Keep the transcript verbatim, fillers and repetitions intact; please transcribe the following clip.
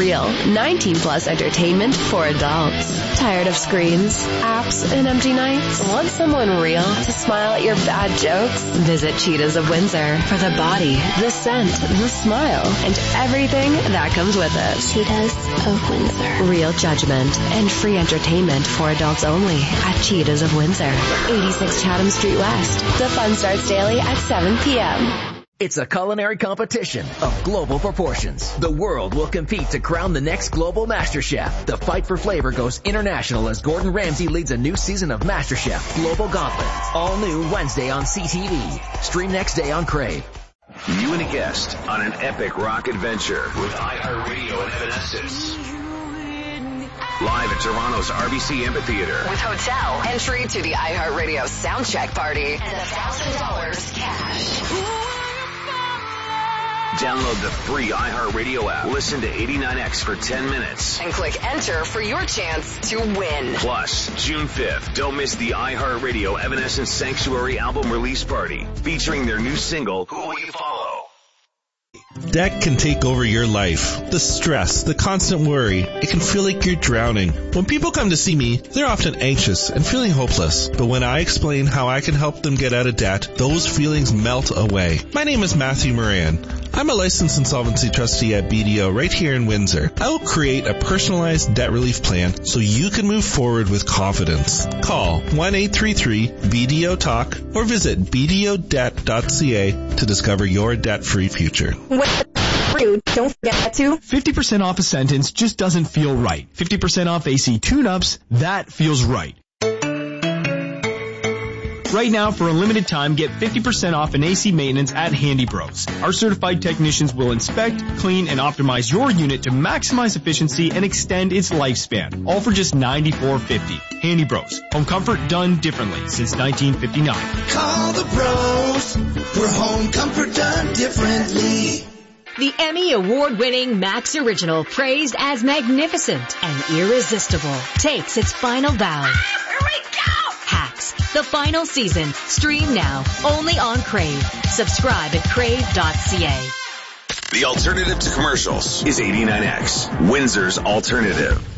Real nineteen plus entertainment for adults. Tired of screens, apps, and empty nights? Want someone real to smile at your bad jokes? Visit Cheetahs of Windsor for the body, the scent, the smile, and everything that comes with it. Cheetahs of Windsor. Real judgment and free entertainment for adults only at Cheetahs of Windsor. eighty-six Chatham Street West. The fun starts daily at seven p.m. It's a culinary competition of global proportions. The world will compete to crown the next global master chef. The fight for flavor goes international as Gordon Ramsay leads a new season of MasterChef Global Gauntlet. All new Wednesday on C T V. Stream next day on Crave. You and a guest on an epic rock adventure with iHeartRadio and Evanescence. Live at Toronto's R B C Amphitheater. With hotel, entry to the iHeartRadio Soundcheck Party, and one thousand dollars cash. Download the free iHeartRadio app. Listen to eighty-nine X for ten minutes. And click enter for your chance to win. Plus, June fifth, don't miss the iHeartRadio Evanescence Sanctuary album release party featuring their new single, Who Will You Follow? Debt can take over your life. The stress, the constant worry, it can feel like you're drowning. When people come to see me, they're often anxious and feeling hopeless. But when I explain how I can help them get out of debt, those feelings melt away. My name is Matthew Moran. I'm a licensed insolvency trustee at B D O right here in Windsor. I will create a personalized debt relief plan so you can move forward with confidence. Call one eight three three B D O talk or visit b d o debt dot c a to discover your debt-free future. Don't forget to. fifty percent off a sentence just doesn't feel right. fifty percent off A C tune-ups, that feels right. Right now, for a limited time, get fifty percent off an A C maintenance at Handy Bros. Our certified technicians will inspect, clean, and optimize your unit to maximize efficiency and extend its lifespan. All for just ninety-four fifty. Handy Bros. Home comfort done differently since nineteen fifty-nine. Call the pros for home comfort done differently. The Emmy award-winning Max Original, praised as magnificent and irresistible, takes its final bow. Here we go! Hacks, the final season. Stream now, only on Crave. Subscribe at crave dot c a. The alternative to commercials is eighty-nine X, Windsor's alternative.